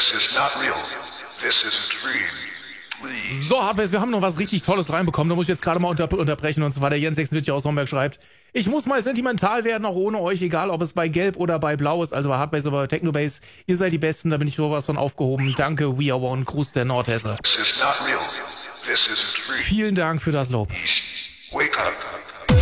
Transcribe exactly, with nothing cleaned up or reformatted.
This is not real. This is a dream. Please. So, Hardbase, wir haben noch was richtig Tolles reinbekommen. Da muss ich jetzt gerade mal unter, unterbrechen. Und zwar der Jens sechsundvierzig aus Homberg schreibt: Ich muss mal sentimental werden, auch ohne euch, egal ob es bei Gelb oder bei Blau ist, also bei Hardbase oder bei Technobase. Ihr seid die Besten, da bin ich sowas von aufgehoben. Danke, We Are One, Gruß der Nordhesse. This is not real. This is a dream. Vielen Dank für das Lob. Wake up.